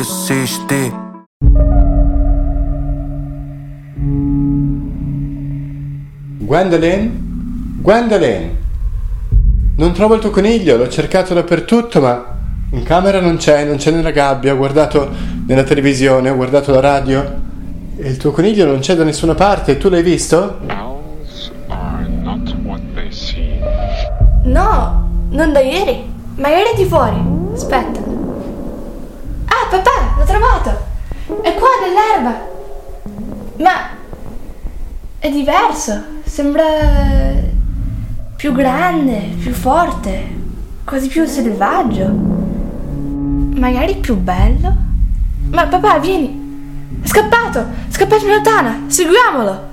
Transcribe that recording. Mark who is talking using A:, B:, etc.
A: esisti.
B: Gwendolyn, non trovo il tuo coniglio, l'ho cercato dappertutto, ma in camera non c'è nella gabbia, ho guardato nella televisione, ho guardato la radio e il tuo coniglio non c'è da nessuna parte. Tu l'hai visto?
C: Owls are not what they seem.
D: No, non da ieri. Magari è di fuori. Aspetta. Ah, papà, l'ho trovato. È qua nell'erba. Ma è diverso. Sembra più grande, più forte, quasi più selvaggio. Magari più bello. Ma papà, vieni. È scappato in lontana. Seguiamolo.